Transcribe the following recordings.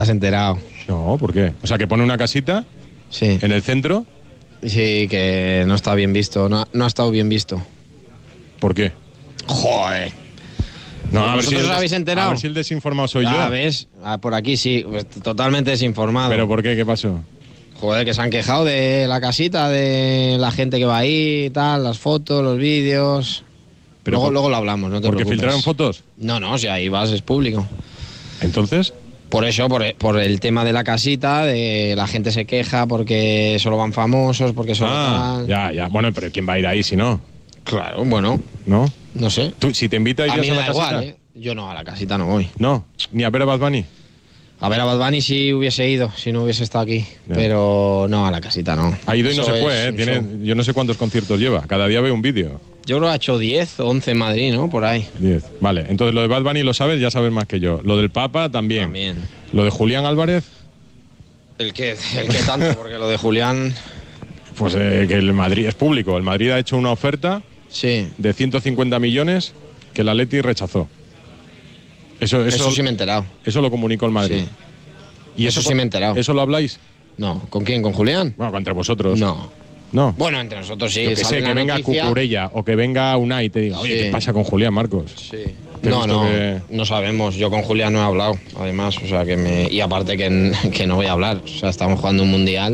¿Has enterado? No, ¿por qué? O sea, que pone una casita Sí. en el centro. Sí, que no está bien visto. No ha estado bien visto. ¿Por qué? Joder. No, a ver ¿Vosotros si os habéis enterado? A ver si el desinformado soy yo. ¿Ves? Por aquí sí, pues, totalmente desinformado. ¿Pero por qué? ¿Qué pasó? Joder, que se han quejado de la casita, de la gente que va ahí y tal, las fotos, los vídeos. Pero Luego lo hablamos, no te ¿Porque preocupes. filtraron fotos? No, si ahí vas, es público. ¿Entonces? Por eso, por el tema de la casita, de la gente se queja porque solo van famosos, porque solo tal. Ya. Bueno, pero ¿quién va a ir ahí si no? Claro, bueno, ¿No? no sé. Tú, si te invita, A irías mí a me la da casita. igual, ¿eh? Yo no, a la casita no voy. No, ni a ver a Bad Bunny. A ver a Bad Bunny si hubiese ido, si no hubiese estado aquí. Ya. Pero no, a la casita no. Ha ido y no Eso se fue, es ¿eh? un Tiene, show. yo no sé cuántos conciertos lleva. Cada día veo un vídeo. Yo creo que ha hecho 10 o 11 en Madrid, ¿no? Por ahí. 10. Vale, entonces lo de Bad Bunny lo sabes, ya sabes más que yo. Lo del Papa también. También. Lo de Julián Álvarez, El que tanto, porque lo de Julián. pues que el Madrid es público. El Madrid ha hecho una oferta Sí. de 150 millones que el Atleti rechazó. Eso Eso sí me he enterado. eso lo comunicó el Madrid. Sí. ¿Y Eso sí me he enterado. ¿Eso lo habláis? No, ¿con quién? ¿Con Julián? Bueno, entre vosotros. No. No. Bueno, entre nosotros sí. Yo que sale sé, la que venga noticia. Cucurella o que venga Unai y te diga, oye, Sí. ¿qué pasa con Julián, Marcos? Sí. Te he visto que- No sabemos. Yo con Julián no he hablado, además, o sea y aparte que no voy a hablar. O sea, estamos jugando un mundial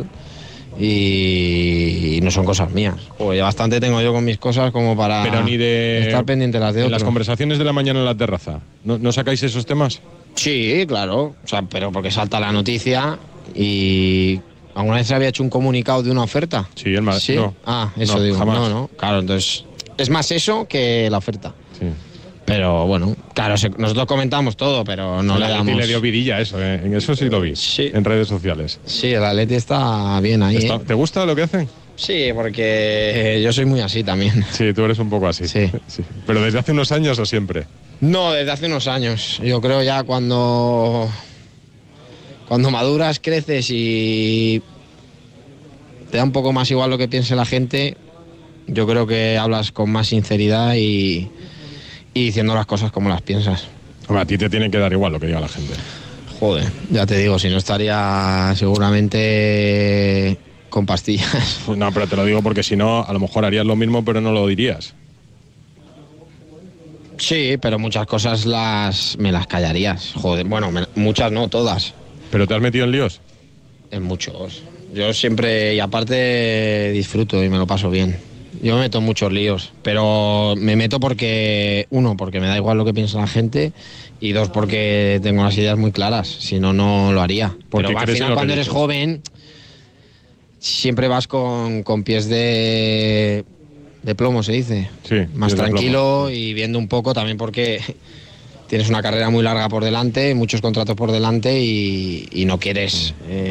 y no son cosas mías. Oye, bastante tengo yo con mis cosas como para Pero ni de... estar pendiente las de En otros. las conversaciones de la mañana en la terraza, ¿no sacáis esos temas? Sí, claro. O sea, pero porque salta la noticia y ¿alguna vez se había hecho un comunicado de una oferta? Sí, el Madrid. Sí. No. Eso No, digo. jamás. No. Claro, entonces es más eso que la oferta. Sí. Pero bueno, claro, nosotros comentamos todo, pero no El le Atleti damos. le dio vidilla eso, en eso sí lo vi. Sí. En redes sociales. Sí, el Atleti está bien ahí. ¿eh? ¿Te gusta lo que hacen? Sí, porque yo soy muy así también. Sí, tú eres un poco así. Sí. ¿Pero desde hace unos años o siempre? No, desde hace unos años. Yo creo ya cuando maduras, creces y te da un poco más igual lo que piense la gente, yo creo que hablas con más sinceridad y diciendo las cosas como las piensas. Hombre, a ti te tiene que dar igual lo que diga la gente. Joder, ya te digo, si no estaría seguramente con pastillas. Pues no, pero te lo digo porque si no, a lo mejor harías lo mismo, pero no lo dirías. Sí, pero muchas cosas me las callarías. Joder, bueno, muchas no, todas. ¿Pero te has metido en líos? En muchos. Yo siempre, y aparte, disfruto y me lo paso bien. Yo me meto en muchos líos, pero me meto porque, uno, porque me da igual lo que piensa la gente, y dos, porque tengo las ideas muy claras, si no, no lo haría. Porque Pero al crees en final, lo que cuando eres dices. joven, siempre vas con pies de plomo, se dice. Sí. Más pies de tranquilo plomo. y viendo un poco también porque tienes una carrera muy larga por delante, muchos contratos por delante y no quieres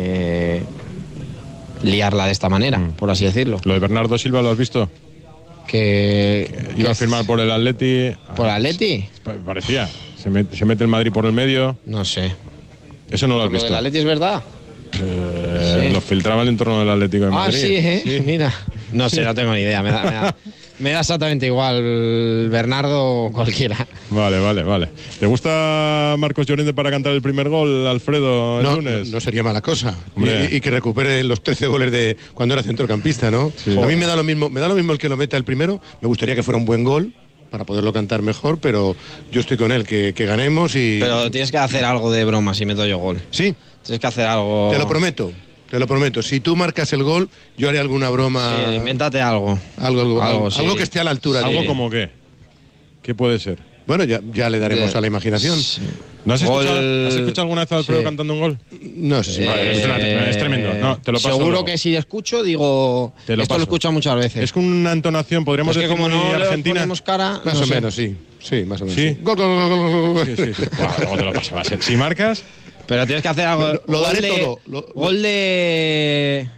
liarla de esta manera, por así decirlo. ¿Lo de Bernardo Silva lo has visto? Que Iba a firmar por el Atleti. ¿Por Atleti? Parecía. Se mete el Madrid por el medio. No sé. Eso no lo has ¿Lo visto. del Atleti es verdad? Sí. Lo filtraba el entorno del Atlético de Madrid. Sí, ¿eh? Mira. No sé, no tengo ni idea. Me da exactamente igual Bernardo o cualquiera. Vale. ¿Te gusta Marcos Llorente para cantar el primer gol, Alfredo, el lunes? No sería mala cosa. Hombre. Y que recupere los 13 goles de cuando era centrocampista, ¿no? Sí. A mí me da lo mismo el que lo meta el primero. Me gustaría que fuera un buen gol para poderlo cantar mejor, pero yo estoy con él, que ganemos y... Pero tienes que hacer algo de broma si meto yo gol. Sí, Tienes que hacer algo. te lo prometo. Si tú marcas el gol, yo haré alguna broma. Sí, invéntate algo. Algo sí. que esté a la altura. ¿Algo de- como qué? ¿Qué puede ser? Bueno, ya le daremos a la imaginación. Sí. ¿No has Gol- escuchado alguna vez a Alfredo Sí. cantando un gol? No sé si... Es tremendo. No, te lo paso Seguro luego. que si escucho digo Te lo esto paso. lo he escuchado muchas veces. Es con una entonación, podríamos Es que decir, como muy no le argentina. ponemos cara, Más no o sé. menos, sí. Sí, más o menos. ¿Sí? Gol, gol, gol, gol, gol. Sí. Buah, luego te lo paso. Va a ser. Si marcas, Pero tienes que hacer algo. Lo daré Gol de- todo. Gol de.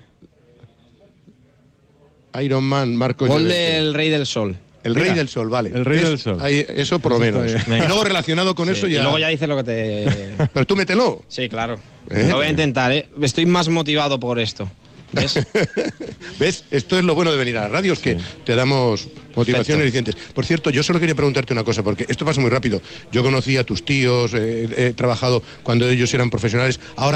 Iron Man, Marcos Gol Llorente. del Rey del Sol. El Rey del Sol, vale. El Rey del Sol. Eso por lo menos. está bien. Y luego relacionado con eso Sí, ya... Y luego ya dices lo que te. Pero tú mételo. Sí, claro. ¿Eh? Lo voy a intentar, ¿eh? Estoy más motivado por esto. ¿Ves? ¿Ves? Esto es lo bueno de venir a la radio, es que te damos motivación y alicientes. Por cierto, yo solo quería preguntarte una cosa, porque esto pasa muy rápido. Yo conocí a tus tíos, he trabajado cuando ellos eran profesionales. Ahora